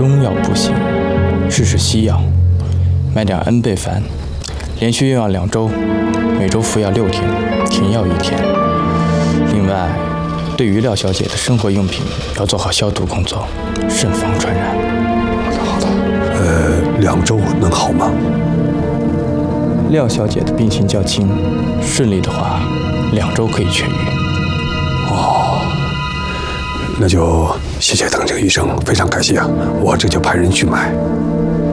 中药不行，试试西药，买点恩贝凡，连续用药2周，每周服药6天，停药1天。另外，对于廖小姐的生活用品要做好消毒工作，慎防传染。 好的。2周能好吗？ 廖小姐的病情较轻，顺利的话，2周可以痊愈。 哦，那就谢谢邓静医生，非常感谢啊！我这就派人去买。